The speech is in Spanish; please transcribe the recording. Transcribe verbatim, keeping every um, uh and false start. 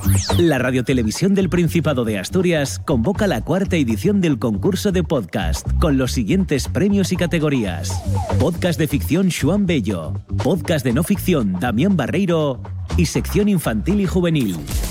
La Radiotelevisión del Principado de Asturias convoca la cuarta edición del concurso de podcast con los siguientes premios y categorías: podcast de ficción Xuan Bello, podcast de no ficción Damián Barreiro y sección infantil y juvenil.